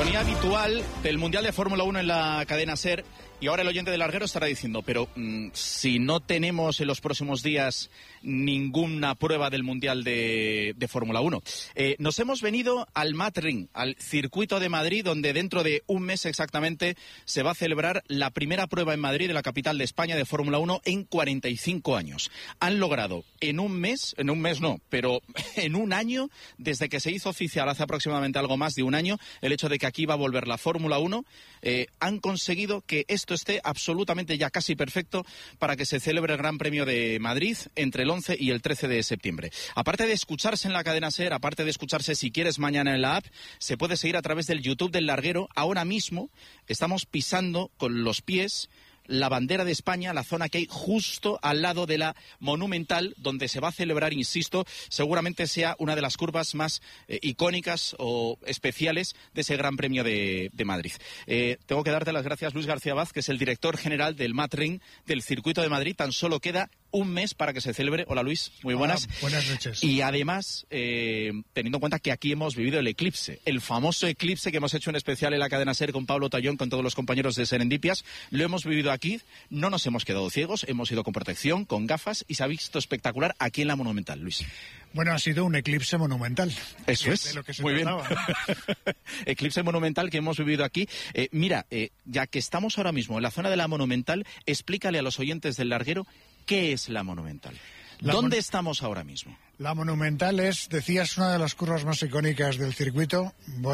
sintonía habitual del Mundial de Fórmula 1 en la cadena SER. Y ahora el oyente del Larguero estará diciendo, pero si no tenemos en los próximos días ninguna prueba del Mundial de Fórmula 1. Nos hemos venido al Mat-Ring, al circuito de Madrid, donde dentro de un mes exactamente se va a celebrar la primera prueba en Madrid, de la capital de España, de Fórmula 1 en 45 años. Han logrado en un mes no, pero en un año, desde que se hizo oficial hace aproximadamente algo más de un año, el hecho de que aquí va a volver la Fórmula 1, han conseguido que esto esté absolutamente ya casi perfecto para que se celebre el Gran Premio de Madrid entre el 11 y el 13 de septiembre. Aparte de escucharse en la cadena SER, aparte de escucharse si quieres mañana en la app, se puede seguir a través del YouTube del Larguero. Ahora mismo estamos pisando con los pies la bandera de España, la zona que hay justo al lado de la Monumental, donde se va a celebrar, insisto, seguramente sea una de las curvas más icónicas o especiales de ese Gran Premio de Madrid. Tengo que darte las gracias, Luis García Vaz, que es el director general del Mat-Ring del Circuito de Madrid. Tan solo queda un mes para que se celebre. Hola, Luis, muy buenas. Buenas noches. Y además, teniendo en cuenta que aquí hemos vivido el eclipse, el famoso eclipse que hemos hecho en especial en la cadena SER con Pablo Tallón, con todos los compañeros de Serendipias, lo hemos vivido aquí, no nos hemos quedado ciegos, hemos ido con protección, con gafas, y se ha visto espectacular aquí en la Monumental, Luis. Bueno, ha sido un eclipse monumental. Eso es, de lo que se muy trataba, bien. ¿no? Eclipse monumental que hemos vivido aquí. Mira, ya que estamos ahora mismo en la zona de la Monumental, explícale a los oyentes del Larguero qué es la Monumental. ¿Dónde estamos ahora mismo? La Monumental es, decías, una de las curvas más icónicas del circuito.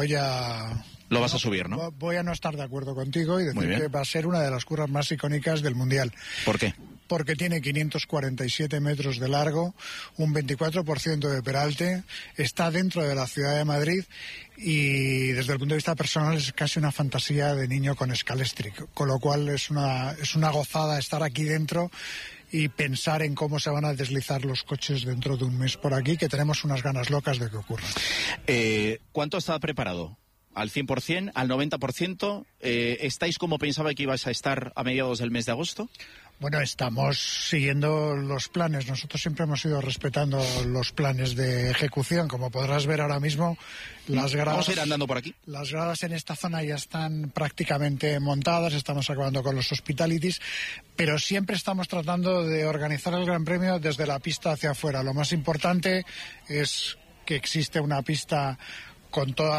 Lo vas a subir, ¿no? Voy a no estar de acuerdo contigo y decir que va a ser una de las curvas más icónicas del Mundial. ¿Por qué? Porque tiene 547 metros de largo, un 24% de peralte, está dentro de la ciudad de Madrid y desde el punto de vista personal es casi una fantasía de niño con Scalextric, con lo cual es una gozada estar aquí dentro y pensar en cómo se van a deslizar los coches dentro de un mes por aquí, que tenemos unas ganas locas de que ocurra. ¿Cuánto está preparado? ¿Al 100%? ¿Al 90%? ¿Estáis como pensaba que ibais a estar a mediados del mes de agosto? Bueno, estamos siguiendo los planes. Nosotros siempre hemos ido respetando los planes de ejecución. Como podrás ver ahora mismo, las gradas... Vamos a ir andando por aquí. Las gradas en esta zona ya están prácticamente montadas. Estamos acabando con los hospitalities. Pero siempre estamos tratando de organizar el Gran Premio desde la pista hacia afuera. Lo más importante es que existe una pista con todos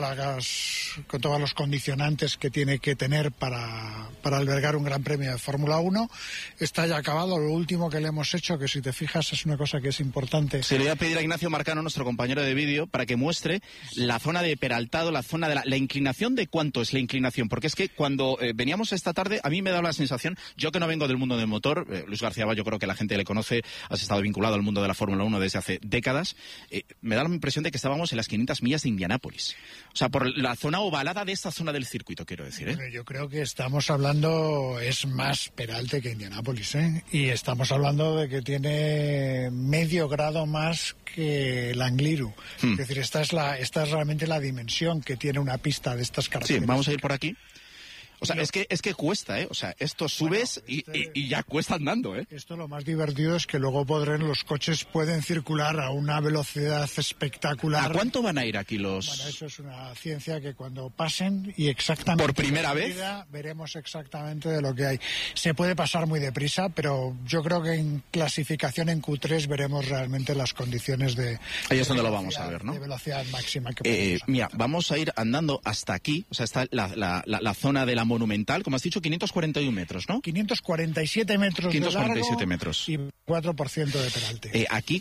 los condicionantes que tiene que tener para albergar un Gran Premio de Fórmula 1. Está ya acabado. Lo último que le hemos hecho, que si te fijas es una cosa que es importante. Se le voy a pedir a Ignacio Marcano, nuestro compañero de vídeo, para que muestre la zona de peraltado, la zona de la inclinación. ¿De cuánto es la inclinación? Porque es que cuando veníamos esta tarde, a mí me da la sensación, yo que no vengo del mundo del motor, Luis García Vaz, yo creo que la gente le conoce, has estado vinculado al mundo de la Fórmula 1 desde hace décadas, me da la impresión de que estábamos en las 500 millas de Indianápolis. O sea, por la zona ovalada de esta zona del circuito, quiero decir, ¿eh? Bueno, yo creo que estamos hablando, es más peralte que Indianápolis, ¿eh? Y estamos hablando de que tiene medio grado más que el Angliru. Es decir, esta es realmente la dimensión que tiene una pista de estas características. Sí, vamos a ir por aquí. O sea, es que cuesta, ¿eh? O sea, esto subes y ya cuesta andando, ¿eh? Esto lo más divertido es que luego los coches pueden circular a una velocidad espectacular. ¿A cuánto van a ir aquí los...? Bueno, eso es una ciencia que cuando pasen y exactamente... ¿Por primera vez? Veremos exactamente de lo que hay. Se puede pasar muy deprisa, pero yo creo que en clasificación en Q3 veremos realmente las condiciones de... Ahí es donde lo vamos a ver, ¿no? De velocidad máxima que mira, vamos a ir andando hasta aquí, o sea, está la zona de la Monumental, como has dicho, 541 metros, ¿no? 547 metros 547 de largo metros. Y 4% de peralte. Aquí,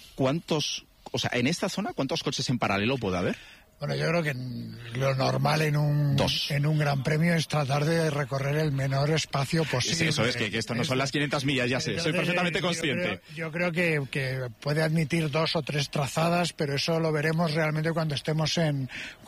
en esta zona, ¿cuántos coches en paralelo puede haber? Bueno, yo creo que lo normal en un Gran Premio es tratar de recorrer el menor espacio posible. Sí, eso es, que esto no son las 500 millas, ya sé, soy perfectamente consciente. Yo creo que puede admitir 2 o 3 trazadas, pero eso lo veremos realmente cuando estemos en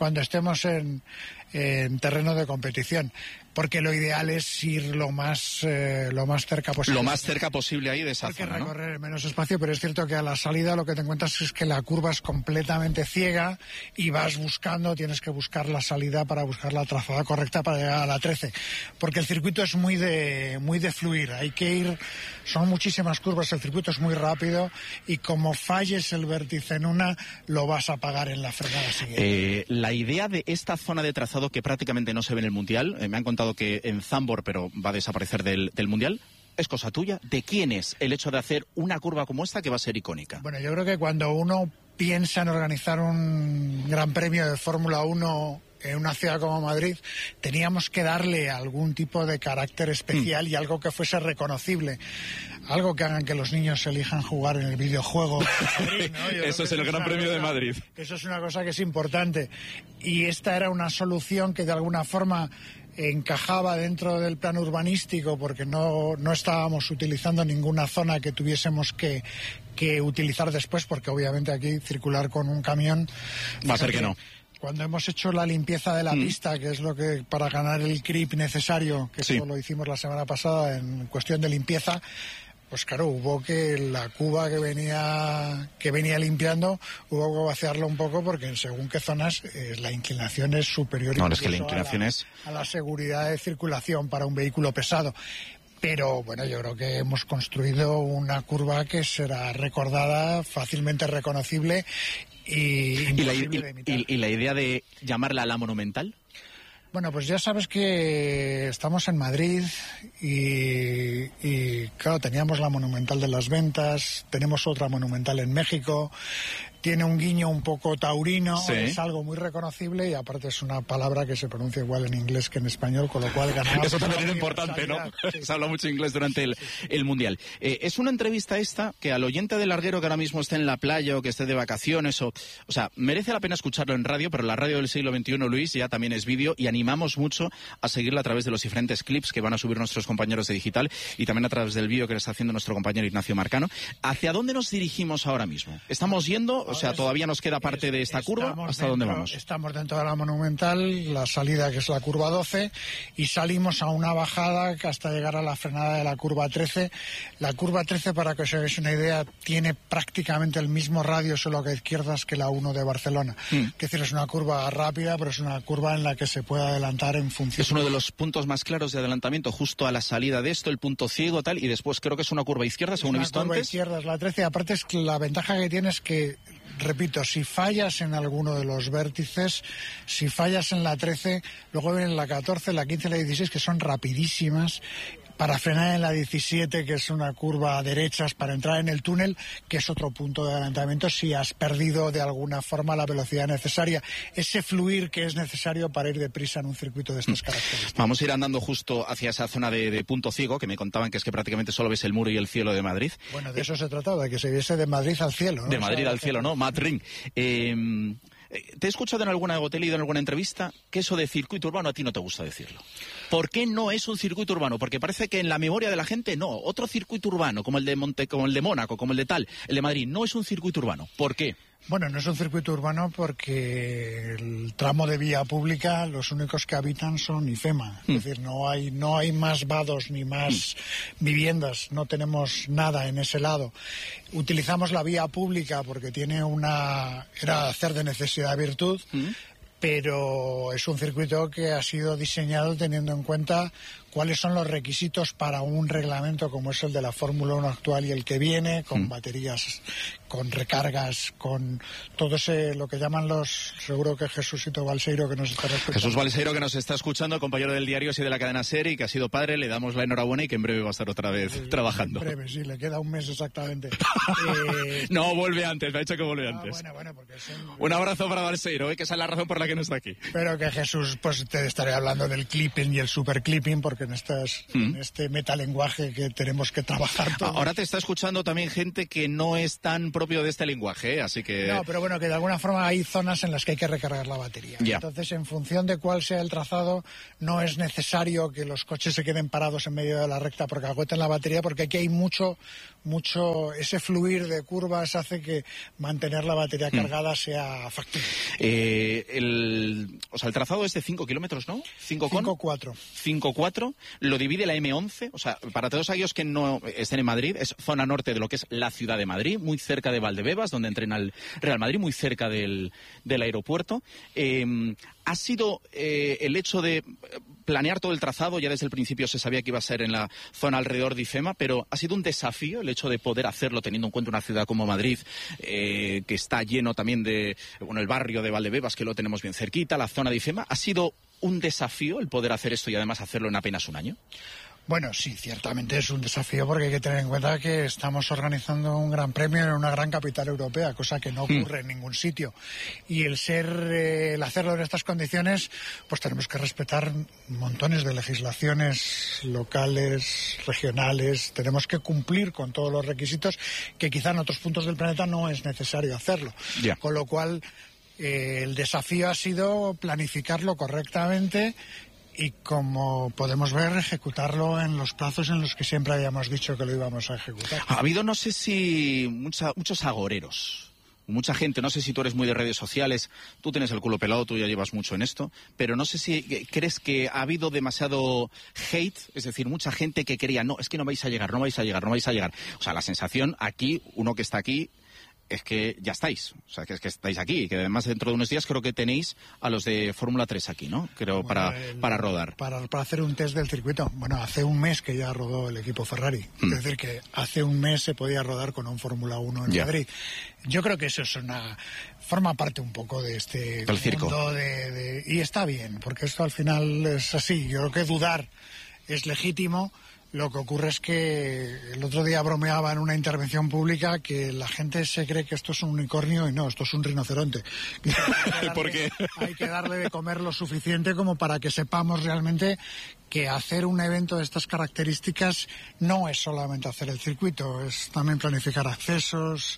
terreno de competición, porque lo ideal es ir lo más cerca posible. Lo más cerca posible ahí de esa zona, ¿no? Recorrer el menos espacio, pero es cierto que a la salida lo que te encuentras es que la curva es completamente ciega y tienes que buscar la salida para buscar la trazada correcta para llegar a la 13, porque el circuito es muy de fluir, hay que ir, son muchísimas curvas, el circuito es muy rápido y como falles el vértice en una, lo vas a pagar en la frenada siguiente. La idea de esta zona de trazado trazado que prácticamente no se ve en el Mundial. Me han contado que en Zandvoort, pero va a desaparecer del Mundial. ¿Es cosa tuya? ¿De quién es el hecho de hacer una curva como esta que va a ser icónica? Bueno, yo creo que cuando uno piensa en organizar un gran premio de Fórmula 1 en una ciudad como Madrid, teníamos que darle algún tipo de carácter especial y algo que fuese reconocible. Algo que hagan que los niños elijan jugar en el videojuego. ¿No? Eso es el Gran Premio de Madrid. Eso es una cosa que es importante. Y esta era una solución que de alguna forma encajaba dentro del plan urbanístico, porque no estábamos utilizando ninguna zona que tuviésemos que utilizar después, porque obviamente aquí circular con un camión va a ser que no. Cuando hemos hecho la limpieza de la pista, que es lo que para ganar el grip necesario, que eso lo hicimos la semana pasada en cuestión de limpieza, pues claro, hubo que la cuba que venía limpiando, hubo que vaciarlo un poco, porque en según qué zonas la inclinación es superior. No, es que la inclinación a la seguridad de circulación para un vehículo pesado. Pero bueno, yo creo que hemos construido una curva que será recordada, fácilmente reconocible y la idea de llamarla la Monumental. Bueno, pues ya sabes que estamos en Madrid y claro, teníamos la Monumental de las Ventas, tenemos otra Monumental en México, tiene un guiño un poco taurino, es algo muy reconocible y aparte es una palabra que se pronuncia igual en inglés que en español, con lo cual ganamos. Eso también es importante, ¿no? Sí. Se habla mucho inglés durante el Mundial. Es una entrevista esta que al oyente de Larguero que ahora mismo esté en la playa o que esté de vacaciones, o sea, merece la pena escucharlo en radio, pero la radio del siglo XXI, Luis, ya también es vídeo y animamos mucho a seguirla a través de los diferentes clips que van a subir nuestros compañeros de Digital y también a través del vídeo que le está haciendo nuestro compañero Ignacio Marcano. ¿Hacia dónde nos dirigimos ahora mismo? ¿Estamos yendo? O sea, todavía nos queda parte de esta curva. ¿Hasta dónde vamos? Estamos dentro de la Monumental, la salida que es la curva 12, y salimos a una bajada hasta llegar a la frenada de la curva 13. La curva 13, para que os hagáis una idea, tiene prácticamente el mismo radio, solo que a izquierdas, que la 1 de Barcelona. Es decir, es una curva rápida, pero es una curva en la que se puede adelantar en función. Es uno de los puntos más claros de adelantamiento, justo a la salida de esto, el punto ciego, tal, y después creo que es una curva izquierda, según he visto antes. La curva izquierda es la 13, aparte es que la ventaja que tiene es que, repito, si fallas en alguno de los vértices, si fallas en la 13, luego vienen la 14, la 15 y la 16, que son rapidísimas, para frenar en la 17, que es una curva a derechas, para entrar en el túnel, que es otro punto de adelantamiento si has perdido de alguna forma la velocidad necesaria, ese fluir que es necesario para ir deprisa en un circuito de estas características. Vamos a ir andando justo hacia esa zona de punto ciego, que me contaban que es que prácticamente solo ves el muro y el cielo de Madrid. Bueno, de eso se trataba, de que se viese de Madrid al cielo, ¿no? De Madrid al cielo, ¿no? Madrid. Te he escuchado en alguna, o te he leído en alguna entrevista, que eso de circuito urbano a ti no te gusta decirlo. ¿Por qué no es un circuito urbano? Porque parece que en la memoria de la gente no. Otro circuito urbano, como el de Mónaco, como el de tal, el de Madrid, no es un circuito urbano. ¿Por qué? Bueno, no es un circuito urbano porque el tramo de vía pública, los únicos que habitan son IFEMA. Es decir, no hay más vados ni más viviendas, no tenemos nada en ese lado. Utilizamos la vía pública porque era hacer de necesidad virtud, pero es un circuito que ha sido diseñado teniendo en cuenta cuáles son los requisitos para un reglamento como es el de la Fórmula 1 actual y el que viene, con baterías, con recargas, con todo ese, lo que llaman seguro que Jesucito Balseiro, que nos está escuchando. Jesús Balseiro, que nos está escuchando, compañero del diario y de la cadena SER, y que ha sido padre, le damos la enhorabuena y que en breve va a estar otra vez trabajando. En breve, sí, le queda un mes exactamente. No, vuelve antes, me ha dicho que vuelve antes. Bueno, porque un abrazo para Balseiro, que esa es la razón por la que no está aquí. Pero que Jesús, pues te estaré hablando del clipping y el super clipping, porque en este metalenguaje que tenemos que trabajar todos. Ahora te está escuchando también gente que no es tan propio de este lenguaje, así que... No, pero bueno, que de alguna forma hay zonas en las que hay que recargar la batería. Ya. Entonces, en función de cuál sea el trazado, no es necesario que los coches se queden parados en medio de la recta porque agoten la batería, porque aquí hay mucho, ese fluir de curvas hace que mantener la batería cargada sea factible. El trazado es de 5 kilómetros, ¿no? 5,4. 5,4. Lo divide la M11, o sea, para todos aquellos que no estén en Madrid, es zona norte de lo que es la ciudad de Madrid, muy cerca de Valdebebas, donde entrena el Real Madrid, muy cerca del aeropuerto. Ha sido el hecho de planear todo el trazado, ya desde el principio se sabía que iba a ser en la zona alrededor de IFEMA, pero ha sido un desafío el hecho de poder hacerlo teniendo en cuenta una ciudad como Madrid, que está lleno también de, el barrio de Valdebebas, que lo tenemos bien cerquita, la zona de IFEMA. ¿Ha sido un desafío el poder hacer esto y además hacerlo en apenas un año? Bueno, sí, ciertamente es un desafío porque hay que tener en cuenta que estamos organizando un gran premio en una gran capital europea, cosa que no ocurre en ningún sitio. Y el hacerlo en estas condiciones, pues tenemos que respetar montones de legislaciones locales, regionales, tenemos que cumplir con todos los requisitos que quizá en otros puntos del planeta no es necesario hacerlo. Yeah. Con lo cual, el desafío ha sido planificarlo correctamente y, como podemos ver, ejecutarlo en los plazos en los que siempre habíamos dicho que lo íbamos a ejecutar. Ha habido, no sé si, muchos agoreros, mucha gente, no sé si tú eres muy de redes sociales, tú tienes el culo pelado, tú ya llevas mucho en esto, pero no sé si crees que ha habido demasiado hate, es decir, mucha gente que quería, no, es que no vais a llegar, no vais a llegar, no vais a llegar. O sea, la sensación aquí, uno que está aquí, es que ya estáis, o sea, que es que estáis aquí, y que además dentro de unos días creo que tenéis a los de Fórmula 3 aquí, ¿no? Creo, bueno, para rodar. Para hacer un test del circuito. Bueno, hace un mes que ya rodó el equipo Ferrari. Es decir, que hace un mes se podía rodar con un Fórmula 1 en Madrid. Yo creo que eso es forma parte un poco de este del circo. Y está bien, porque esto al final es así. Yo creo que dudar es legítimo. Lo que ocurre es que el otro día bromeaba en una intervención pública que la gente se cree que esto es un unicornio y no, esto es un rinoceronte. ¿Por qué? Hay que darle de comer lo suficiente como para que sepamos realmente que hacer un evento de estas características no es solamente hacer el circuito, es también planificar accesos.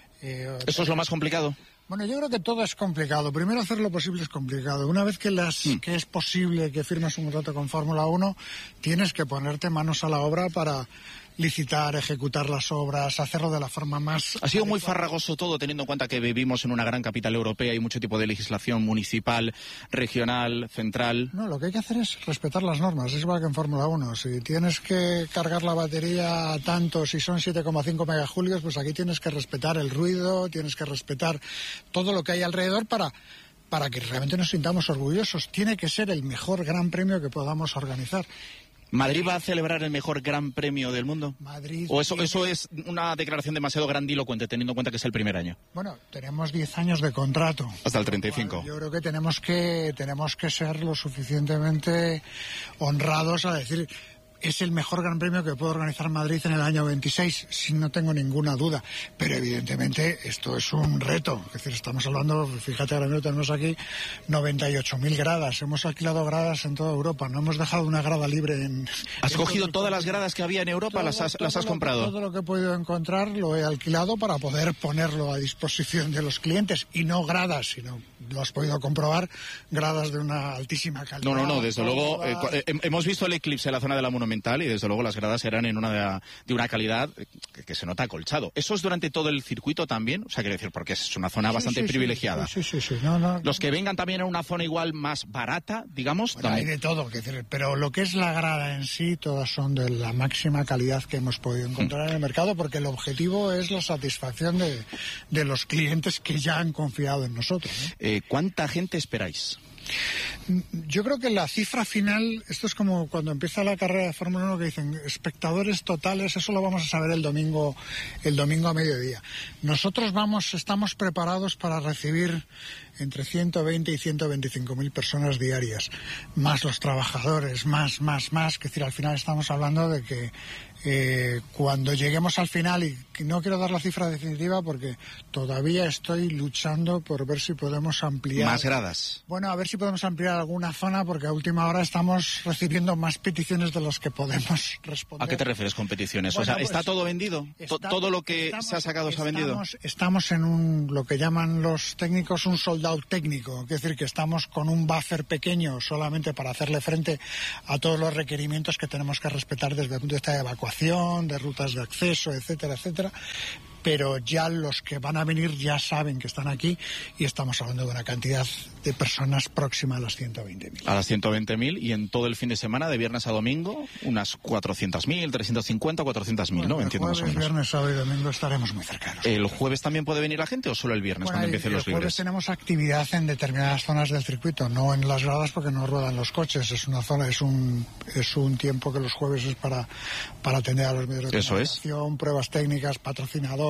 ¿Eso es lo más complicado? Bueno, yo creo que todo es complicado. Primero, hacer lo posible es complicado. Una vez que es posible que firmes un contrato con Fórmula 1, tienes que ponerte manos a la obra para licitar, ejecutar las obras, hacerlo de la forma más... Ha sido muy farragoso todo, teniendo en cuenta que vivimos en una gran capital europea y mucho tipo de legislación municipal, regional, central. No, lo que hay que hacer es respetar las normas, es igual que en Fórmula 1. Si tienes que cargar la batería a tanto, si son 7,5 megajulios, pues aquí tienes que respetar el ruido, tienes que respetar todo lo que hay alrededor para que realmente nos sintamos orgullosos. Tiene que ser el mejor gran premio que podamos organizar. ¿Madrid va a celebrar el mejor gran premio del mundo? Madrid. ¿O eso es una declaración demasiado grandilocuente, teniendo en cuenta que es el primer año? Bueno, tenemos 10 años de contrato. Hasta el 35. Yo creo que tenemos que ser lo suficientemente honrados a decir... Es el mejor gran premio que puede organizar Madrid en el año 26, sin no tengo ninguna duda. Pero evidentemente esto es un reto. Es decir, estamos hablando, fíjate, ahora mismo tenemos aquí 98.000 gradas. Hemos alquilado gradas en toda Europa. No hemos dejado una grada libre en... ¿Has cogido todas las gradas que había en Europa? ¿Las has comprado? Todo lo que he podido encontrar lo he alquilado para poder ponerlo a disposición de los clientes. Y no gradas, sino, lo has podido comprobar, gradas de una altísima calidad. No, desde luego. Hemos visto el eclipse en la zona de la Monumental y desde luego las gradas eran de una calidad que se nota acolchado. ¿Eso es durante todo el circuito también? O sea, quiero decir, porque es una zona bastante privilegiada. Sí. No. Los que vengan también a una zona igual más barata, digamos. Bueno, hay de todo, pero lo que es la grada en sí, todas son de la máxima calidad que hemos podido encontrar en el mercado, porque el objetivo es la satisfacción de los clientes que ya han confiado en nosotros, ¿no? ¿Cuánta gente esperáis? Yo creo que la cifra final, esto es como cuando empieza la carrera de Fórmula 1 que dicen espectadores totales, eso lo vamos a saber el domingo a mediodía. Nosotros estamos preparados para recibir entre 120 y 125.000 personas diarias, más los trabajadores, más, es decir, al final estamos hablando de que cuando lleguemos al final, y no quiero dar la cifra definitiva porque todavía estoy luchando por ver si podemos ampliar. ¿Más gradas? Bueno, a ver si podemos ampliar alguna zona porque a última hora estamos recibiendo más peticiones de las que podemos responder. ¿A qué te refieres con peticiones? Bueno, o sea, ¿está todo vendido? ¿Todo lo que se ha sacado se ha vendido? Estamos en lo que llaman los técnicos un sold out técnico, es decir, que estamos con un buffer pequeño solamente para hacerle frente a todos los requerimientos que tenemos que respetar desde el punto de vista de evacuación, de rutas de acceso, etcétera, pero ya los que van a venir ya saben que están aquí y estamos hablando de una cantidad de personas próxima a las 120.000. A las 120.000 y en todo el fin de semana, de viernes a domingo, unas 400.000, 350, 400.000, ¿no? Entiendo más o menos. Viernes, sábado y domingo estaremos muy cercanos. ¿El jueves también puede venir la gente o solo el viernes cuando empiecen los libres? El jueves tenemos actividad en determinadas zonas del circuito, no en las gradas porque no ruedan los coches, es una zona, es un tiempo que los jueves es para atender a los medios de comunicación, pruebas técnicas, patrocinadores,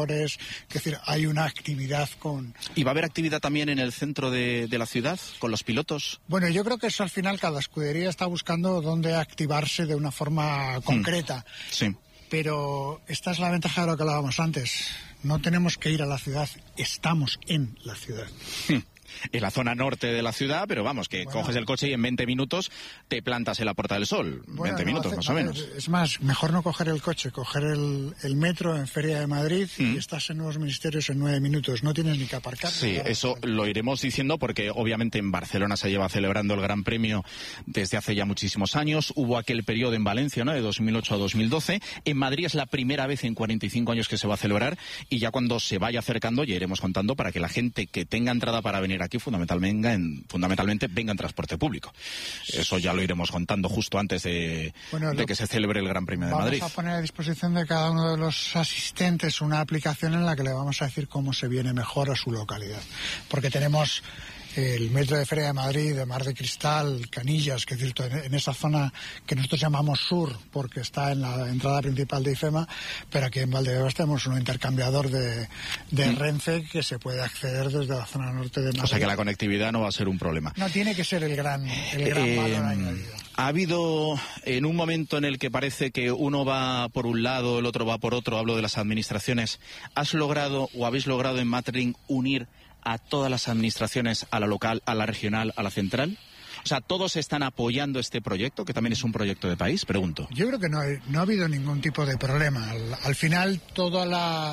espectadores, es decir, hay una actividad con... ¿Y va a haber actividad también en el centro de la ciudad, con los pilotos? Bueno, yo creo que eso al final cada escudería está buscando dónde activarse de una forma concreta. Sí. Pero esta es la ventaja de lo que hablábamos antes. No tenemos que ir a la ciudad, estamos en la ciudad. En la zona norte de la ciudad, pero vamos, que coges el coche y en 20 minutos te plantas en la Puerta del Sol. 20 minutos más o menos. Es más, mejor no coger el coche, coger el metro en Feria de Madrid y estás en Nuevos Ministerios en 9 minutos. No tienes ni que aparcar. Sí, eso lo iremos diciendo porque obviamente en Barcelona se lleva celebrando el Gran Premio desde hace ya muchísimos años. Hubo aquel periodo en Valencia, ¿no?, de 2008 a 2012. En Madrid es la primera vez en 45 años que se va a celebrar y ya cuando se vaya acercando ya iremos contando para que la gente que tenga entrada para venir aquí fundamentalmente venga en transporte público. Eso ya lo iremos contando justo antes de que se celebre el Gran Premio de Madrid. Vamos a poner a disposición de cada uno de los asistentes una aplicación en la que le vamos a decir cómo se viene mejor a su localidad. Porque tenemos el metro de Feria de Madrid, de Mar de Cristal, Canillas, que es cierto, en esa zona que nosotros llamamos sur, porque está en la entrada principal de IFEMA, pero aquí en Valdebebas tenemos un intercambiador de Renfe que se puede acceder desde la zona norte de Madrid. O sea que la conectividad no va a ser un problema. No tiene que ser el gran valor añadido. Ha habido en un momento en el que parece que uno va por un lado, el otro va por otro, hablo de las administraciones, ¿has logrado o habéis logrado en Madrid unir a todas las administraciones, a la local, a la regional, a la central? O sea, ¿todos están apoyando este proyecto, que también es un proyecto de país? Pregunto. Yo creo que no ha habido ningún tipo de problema. Al final, toda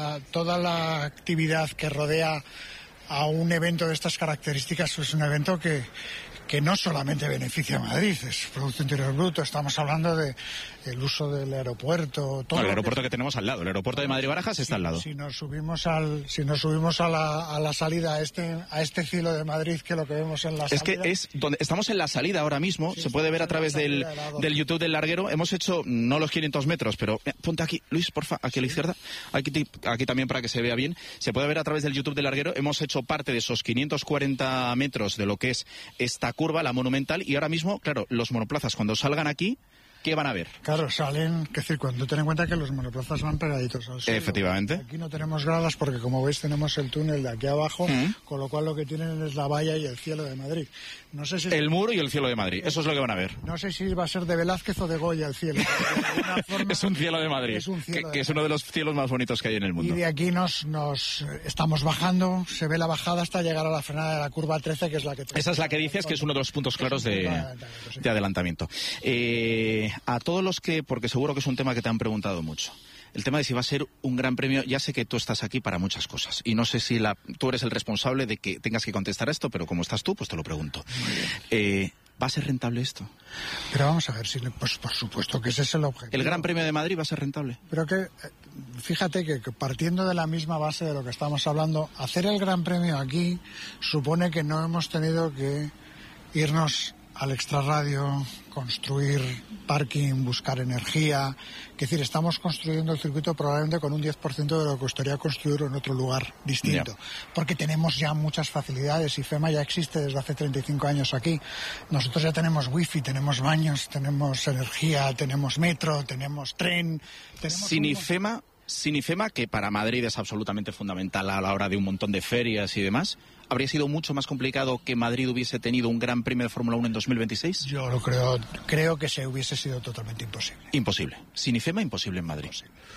la actividad que rodea a un evento de estas características es un evento que no solamente beneficia a Madrid, es Producto Interior Bruto, estamos hablando de el uso del aeropuerto. El aeropuerto que tenemos al lado, el aeropuerto de Madrid-Barajas está al lado. Si nos subimos a la salida a este cielo de Madrid, que lo que vemos en la salida... Es que es donde estamos en la salida ahora mismo, se puede ver a través del YouTube del Larguero. Hemos hecho, no los 500 metros, pero ponte aquí, Luis, porfa, aquí a la izquierda, aquí también para que se vea bien. Se puede ver a través del YouTube del Larguero. Hemos hecho parte de esos 540 metros de lo que es esta curva, la monumental, y ahora mismo, claro, los monoplazas cuando salgan aquí, ¿qué van a ver? Claro, salen, es decir, cuando ten en cuenta que los monoplazas van pegaditos al suelo. Efectivamente. Aquí no tenemos gradas porque, como veis, tenemos el túnel de aquí abajo, con lo cual lo que tienen es la valla y el cielo de Madrid. No sé si el muro y el cielo de Madrid, eso es lo que van a ver. No sé si va a ser de Velázquez o de Goya el cielo. Es un cielo de Madrid, que es uno de los cielos más bonitos que hay en el mundo. Y de aquí nos estamos bajando, se ve la bajada hasta llegar a la frenada de la curva 13, que es la que... Esa es la que dices que es uno de los puntos claros de adelantamiento. A todos los que, porque seguro que es un tema que te han preguntado mucho, el tema de si va a ser un gran premio, ya sé que tú estás aquí para muchas cosas y no sé si tú eres el responsable de que tengas que contestar esto, pero como estás tú, pues te lo pregunto. ¿Va a ser rentable esto? Pero vamos a ver, pues por supuesto que ese es el objetivo. ¿El Gran Premio de Madrid va a ser rentable? Pero que, fíjate que partiendo de la misma base de lo que estamos hablando, hacer el Gran Premio aquí supone que no hemos tenido que irnos al extrarradio, construir parking, buscar energía. Es decir, estamos construyendo el circuito probablemente con un 10% de lo que costaría construirlo en otro lugar distinto. Porque tenemos ya muchas facilidades. IFEMA ya existe desde hace 35 años aquí. Nosotros ya tenemos wifi, tenemos baños, tenemos energía, tenemos metro, tenemos tren. Sin IFEMA, que para Madrid es absolutamente fundamental a la hora de un montón de ferias y demás, ¿habría sido mucho más complicado que Madrid hubiese tenido un Gran Premio de Fórmula 1 en 2026? Yo lo creo que se hubiese sido totalmente imposible. Imposible. Sin IFEMA, imposible en Madrid.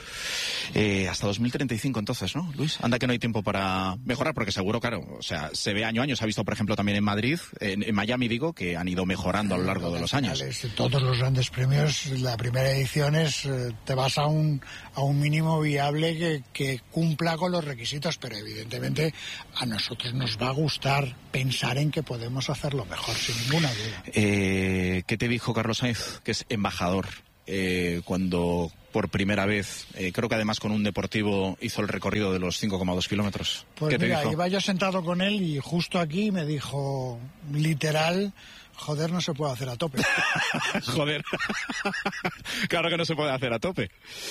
Hasta 2035 entonces, ¿no, Luis? Anda que no hay tiempo para mejorar, porque seguro, claro, o sea, se ve año a año. Se ha visto, por ejemplo, también en Madrid, en Miami, digo, que han ido mejorando a lo largo de los años. Todos los grandes premios, la primera edición te vas a un mínimo viable que cumpla con los requisitos, pero evidentemente a nosotros nos va a gustar pensar en que podemos hacerlo mejor, sin ninguna duda. ¿Qué te dijo Carlos Sainz, que es embajador, cuando por primera vez, creo que además con un deportivo, hizo el recorrido de los 5,2 kilómetros? Pues ¿Qué te mira, dijo? iba yo sentado con él y justo aquí me dijo, literal, joder, no se puede hacer a tope. Joder, claro que no se puede hacer a tope.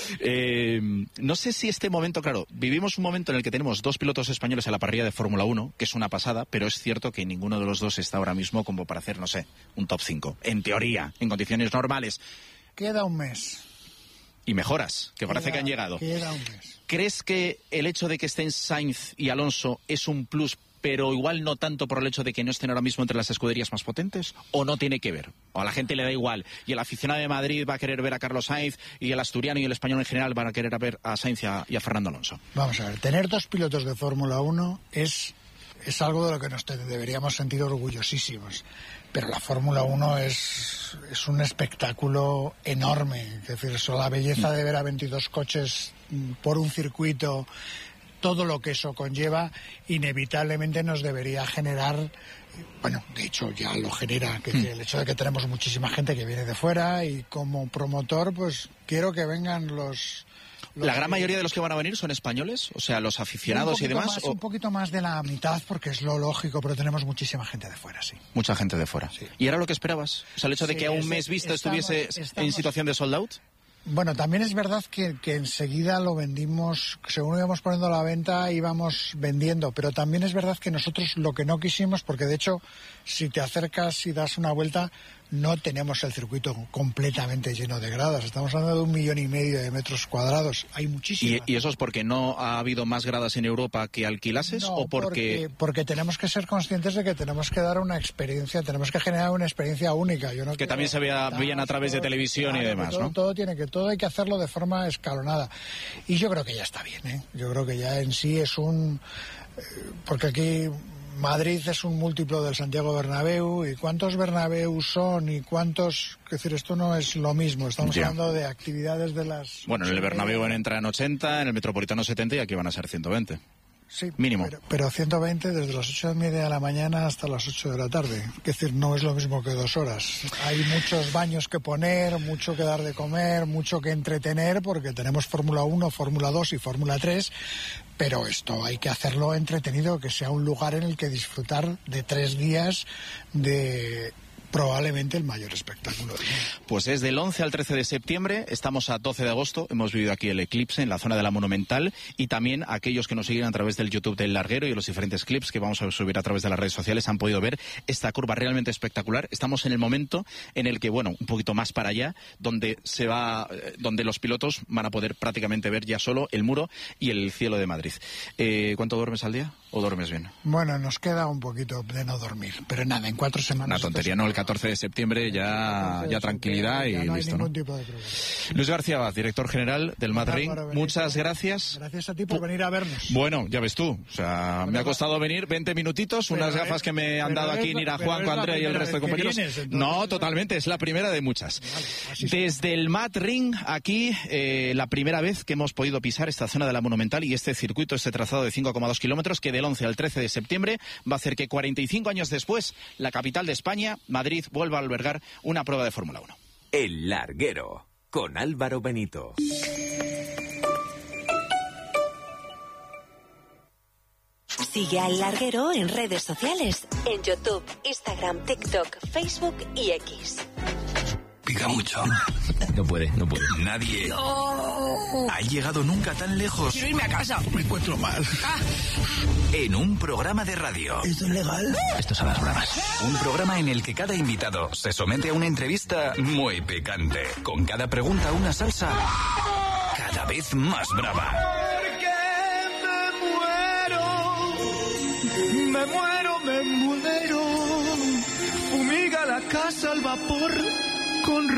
No sé si este momento, claro, vivimos un momento en el que tenemos dos pilotos españoles en la parrilla de Fórmula 1, que es una pasada, pero es cierto que ninguno de los dos está ahora mismo como para hacer, no sé, un top 5. En teoría, en condiciones normales. Queda un mes. y mejoras, que parece que han llegado. Queda un mes. ¿Crees que el hecho de que estén Sainz y Alonso es un plus, pero igual no tanto por el hecho de que no estén ahora mismo entre las escuderías más potentes? ¿O no tiene que ver? ¿O a la gente le da igual? ¿Y el aficionado de Madrid va a querer ver a Carlos Sainz y el asturiano y el español en general van a querer ver a Sainz y a Fernando Alonso? Vamos a ver, tener 2 pilotos de Fórmula 1 es algo de lo que nos deberíamos sentir orgullosísimos. Pero la Fórmula 1 es un espectáculo enorme. Es decir, eso, la belleza de ver a 22 coches por un circuito, todo lo que eso conlleva, inevitablemente nos debería generar, bueno, de hecho ya lo genera, que el hecho de que tenemos muchísima gente que viene de fuera, y como promotor, pues quiero que vengan los ¿La gran mayoría de los que van a venir son españoles? O sea, los aficionados y demás. Un poquito más de la mitad, porque es lo lógico, pero tenemos muchísima gente de fuera, sí. Mucha gente de fuera. Sí. ¿Y era lo que esperabas? O sea, el hecho de que a un mes vista estuviese en situación de sold out. Bueno, también es verdad que enseguida lo vendimos, según íbamos poniendo a la venta, íbamos vendiendo, pero también es verdad que nosotros lo que no quisimos, porque de hecho, si te acercas y das una vuelta, no tenemos el circuito completamente lleno de gradas. Estamos hablando de 1,5 millones de metros cuadrados. Hay muchísimas. ¿Y eso es porque no ha habido más gradas en Europa que alquilases? No, ¿o porque tenemos que ser conscientes de que tenemos que dar una experiencia, tenemos que generar una experiencia única. Que también se veían a través de televisión, claro, y demás, ¿no? Todo hay que hacerlo de forma escalonada. Y yo creo que ya está bien, ¿eh? Yo creo que ya en sí es porque aquí Madrid es un múltiplo del Santiago Bernabéu, y cuántos Bernabéu son y cuántos... Es decir, esto no es lo mismo, estamos hablando de actividades de las... Bueno, en el Bernabéu entran 80, en el Metropolitano 70 y aquí van a ser 120. Sí, mínimo. Pero 120 desde las 8:30 de la mañana hasta las 8 de la tarde. Es decir, no es lo mismo que 2 horas. Hay muchos baños que poner, mucho que dar de comer, mucho que entretener, porque tenemos Fórmula 1, Fórmula 2 y Fórmula 3, pero esto hay que hacerlo entretenido, que sea un lugar en el que disfrutar de 3 días de... probablemente el mayor espectáculo. Pues es del 11 al 13 de septiembre, estamos a 12 de agosto, hemos vivido aquí el eclipse en la zona de la Monumental, y también aquellos que nos siguen a través del YouTube del Larguero y los diferentes clips que vamos a subir a través de las redes sociales han podido ver esta curva realmente espectacular. Estamos en el momento en el que, bueno, un poquito más para allá, donde los pilotos van a poder prácticamente ver ya solo el muro y el cielo de Madrid. ¿Cuánto duermes al día? ¿O duermes bien? Bueno, nos queda un poquito de no dormir, pero nada, en 4 semanas... Una tontería, ¿no? El 14 de septiembre ya tranquilidad y no listo, hay ¿no? ningún tipo de problema. Luis García Abad, director general del Madrid, muchas gracias. Gracias a ti por venir a vernos. Bueno, ya ves tú, o sea, me ha costado venir 20 minutitos, unas gafas que me han dado aquí Nira, Juanjo, Andrea y el resto de compañeros. No, totalmente, es la primera de muchas. Vale, desde el Mad Ring, aquí, la primera vez que hemos podido pisar esta zona de la Monumental y este circuito, este trazado de 5,2 kilómetros, que del 11 al 13 de septiembre va a hacer que 45 años después, la capital de España, Madrid, vuelva a albergar una prueba de Fórmula 1. El Larguero, con Álvaro Benito. Sigue al Larguero en redes sociales, en YouTube, Instagram, TikTok, Facebook y X. Pica mucho. No puede. Nadie ha llegado nunca tan lejos. Quiero irme a casa. Me encuentro mal. En un programa de radio. ¿Esto es legal? Esto es a las bravas. Un programa en el que cada invitado se somete a una entrevista muy picante. Con cada pregunta una salsa cada vez más brava. Me muero. Fumiga la casa al vapor con